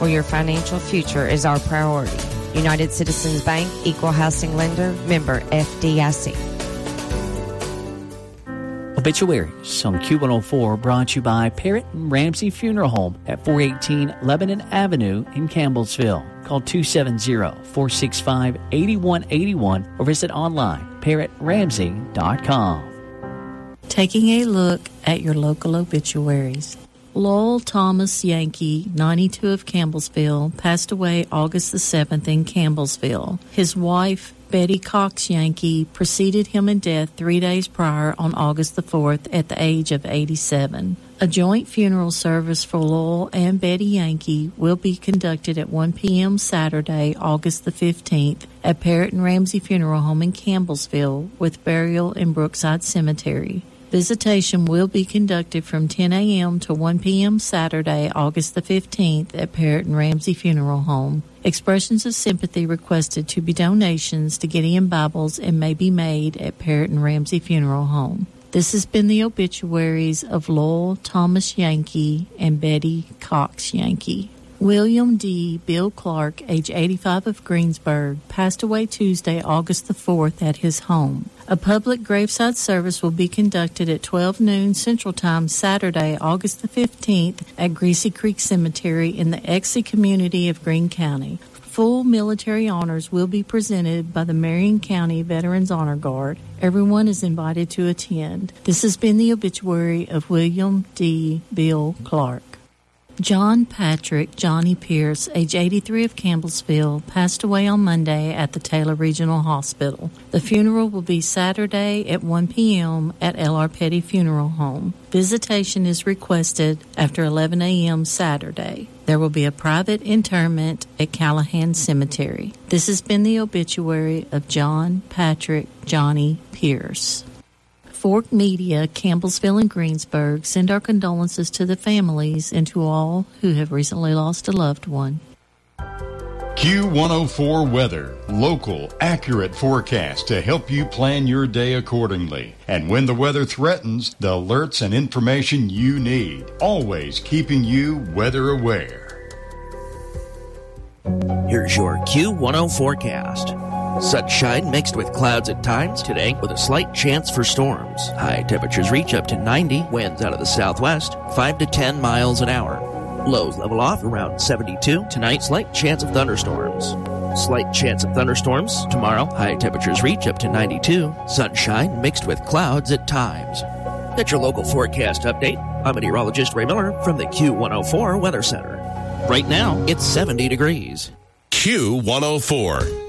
where your financial future is our priority. United Citizens Bank, Equal Housing Lender, member FDIC. Obituaries on Q104 brought to you by Parrott and Ramsey Funeral Home at 418 Lebanon Avenue in Campbellsville. Call 270-465-8181 or visit online parrottramsey.com. Taking a look at your local obituaries. Lowell Thomas Yankee, 92 of Campbellsville, passed away August the 7th in Campbellsville. His wife, Betty Cox Yankee, preceded him in death 3 days prior on August the 4th at the age of 87. A joint funeral service for Lowell and Betty Yankee will be conducted at 1 p.m. Saturday, August the 15th at Parrott and Ramsey Funeral Home in Campbellsville with burial in Brookside Cemetery. Visitation will be conducted from 10 a.m. to 1 p.m. Saturday, August the 15th at Parrott and Ramsey Funeral Home. Expressions of sympathy requested to be donations to Gideon Bibles and may be made at Parrott and Ramsey Funeral Home. This has been the obituaries of Lowell Thomas Yankee and Betty Cox Yankee. William D. Bill Clark, age 85 of Greensburg, passed away Tuesday, August the 4th at his home. A public graveside service will be conducted at 12 noon Central Time Saturday, August the 15th at Greasy Creek Cemetery in the Exie community of Greene County. Full military honors will be presented by the Marion County Veterans Honor Guard. Everyone is invited to attend. This has been the obituary of William D. Bill Clark. John Patrick Johnny Pierce, age 83 of Campbellsville, passed away on Monday at the Taylor Regional Hospital. The funeral will be Saturday at 1 p.m. at L.R. Petty Funeral Home. Visitation is requested after 11 a.m. Saturday. There will be a private interment at Callahan Cemetery. This has been the obituary of John Patrick Johnny Pierce. Fork Media, Campbellsville and Greensburg send our condolences to the families and to all who have recently lost a loved one. Q104 Weather. Local, accurate forecast to help you plan your day accordingly. And when the weather threatens, the alerts and information you need. Always keeping you weather aware. Here's your Q10 forecast. Sunshine mixed with clouds at times today with a slight chance for storms. High temperatures reach up to 90, winds out of the southwest, 5 to 10 miles an hour. Lows level off around 72. Tonight, slight chance of thunderstorms. Slight chance of thunderstorms tomorrow. High temperatures reach up to 92. Sunshine mixed with clouds at times. That's your local forecast update. I'm meteorologist Ray Miller from the Q104 Weather Center. Right now, it's 70 degrees. Q104.